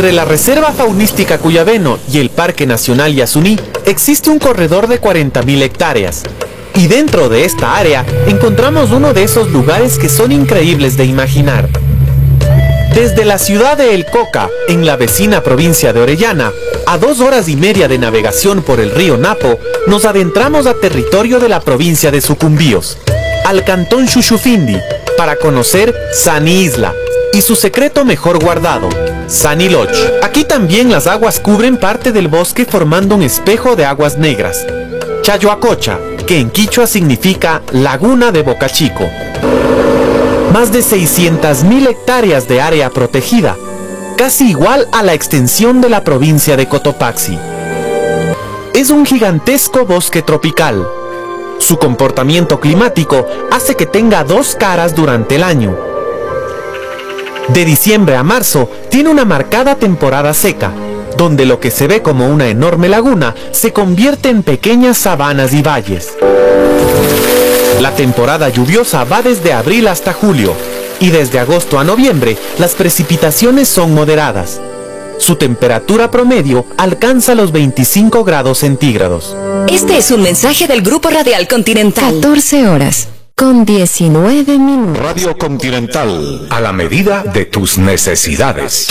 Entre la Reserva Faunística Cuyabeno y el Parque Nacional Yasuní existe un corredor de 40.000 hectáreas. Y dentro de esta área encontramos uno de esos lugares que son increíbles de imaginar. Desde la ciudad de El Coca, en la vecina provincia de Orellana, a 2 horas y media de navegación por el río Napo, nos adentramos a territorio de la provincia de Sucumbíos, al cantón Xuxufindi, para conocer Sani Isla y su secreto mejor guardado, Sani Lodge. Aquí también las aguas cubren parte del bosque formando un espejo de aguas negras, Chayoacocha, que en quichua significa Laguna de Boca Chico. Más de 600.000 hectáreas de área protegida, casi igual a la extensión de la provincia de Cotopaxi. Es un gigantesco bosque tropical. Su comportamiento climático hace que tenga 2 caras durante el año. De diciembre a marzo tiene una marcada temporada seca, donde lo que se ve como una enorme laguna se convierte en pequeñas sabanas y valles. La temporada lluviosa va desde abril hasta julio, y desde agosto a noviembre las precipitaciones son moderadas. Su temperatura promedio alcanza los 25 grados centígrados. Este es un mensaje del Grupo Radial Continental. 14 horas con 19 minutos. Radio Continental, a la medida de tus necesidades.